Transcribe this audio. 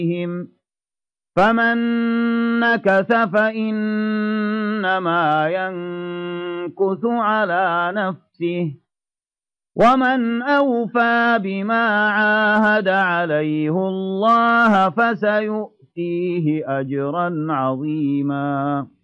فمن نكث فإنما ينكث على نفسه ومن أوفى بما عاهد عليه الله فسيؤتيه أجرا عظيما